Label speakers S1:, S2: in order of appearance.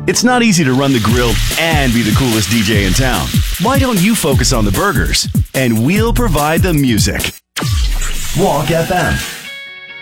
S1: It's not easy to run the grill and be the coolest DJ in town. Why don't you focus on the burgers? And we'll provide the music. Walk FM.